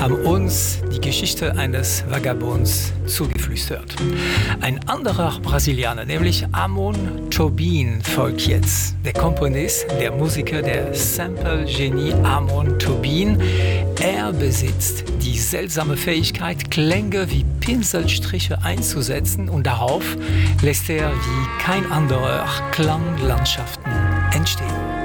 haben uns die Geschichte eines Vagabonds zugeflüstert. Ein anderer Brasilianer, nämlich Amon Tobin, folgt jetzt. Der Komponist, der Musiker, der Sample-Genie Amon Tobin. Er besitzt die seltsame Fähigkeit, Klänge wie Pinselstriche einzusetzen, und darauf lässt er wie kein anderer Klanglandschaften entstehen.